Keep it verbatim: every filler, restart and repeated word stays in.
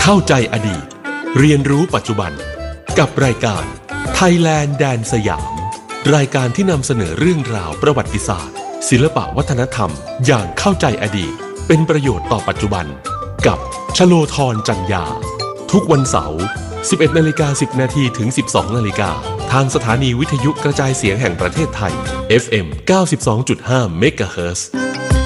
เข้าใจอดีตเรียนรู้ปัจจุบันกับรายการ Thailand แดนสยามรายการที่นำเสนอเรื่องราวประวัติศาสตร์ศิลปวัฒนธรรมอย่างเข้าใจอดีตเป็นประโยชน์ต่อปัจจุบันกับชโลธรจันยาทุกวันเสาร์ สิบเอ็ดนาฬิกาสิบนาทีถึง สิบสองนาฬิกาทางสถานีวิทยุกระจายเสียงแห่งประเทศไทย เอฟ เอ็ม เก้าสิบสองจุดห้า เมกะเฮิรตซ์